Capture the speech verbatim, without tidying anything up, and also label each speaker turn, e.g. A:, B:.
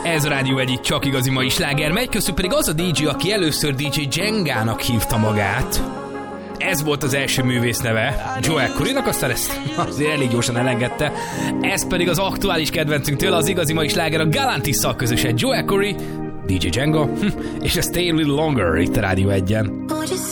A: Ez a Rádió egyik csak igazi mai sláger megy, köztük pedig az a dé dzsé, aki először dé dzsé Jengának hívta magát. Ez volt az első művész neve, Joel Corrynak, aztán ezt azért elég gyorsan elengedte. Ez pedig az aktuális kedvencünk tőle, az igazi mai sláger, a Galantisszal közösen Joel Corry, dé dzsé Jenga, és a Stay a Little Longer itt a Rádió egyen.